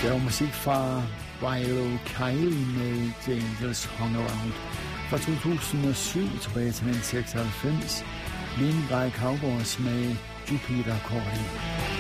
Det var musik fra Rilo Kiley med The Angels Hung Around fra 2007 tilbage til 1996. Lene Guy Cowboys med Jupiter Accordion.